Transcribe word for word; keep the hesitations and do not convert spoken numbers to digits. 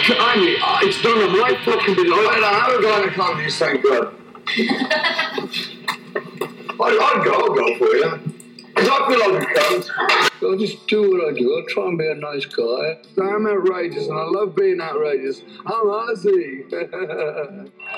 Andy, uh, it's done. I'm right fucking delighted. I have a guy in a comedy saying good. I'd, I'd go, I'll go for you. Because I feel like a cunt. I'll just do what I do. I'll try and be a nice guy. I'm outrageous and I love being outrageous. I'm Ozzy.